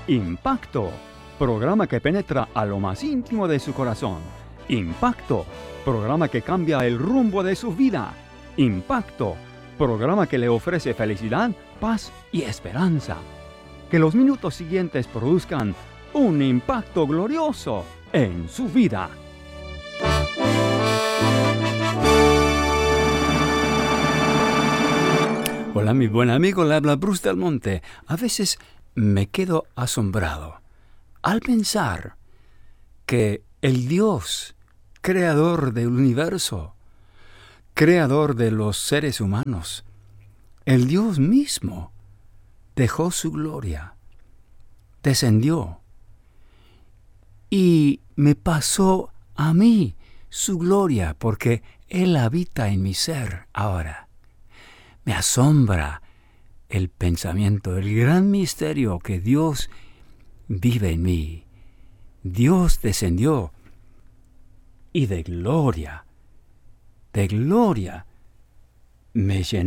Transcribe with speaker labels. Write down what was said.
Speaker 1: Impacto, programa que penetra a lo más íntimo de su corazón. Impacto, programa que cambia el rumbo de su vida. Impacto, programa que le ofrece felicidad, paz y esperanza. Que los minutos siguientes produzcan un impacto glorioso en su vida. Hola, mi buen amigo, le habla Bruce Del Monte. A veces me quedo asombrado al pensar que el Dios, creador del universo, creador de los seres humanos, el Dios mismo, dejó su gloria, descendió y me pasó a mí su gloria porque Él habita en mi ser ahora. Me asombra el pensamiento, el gran misterio que Dios vive en mí. Dios descendió y de gloria me llenó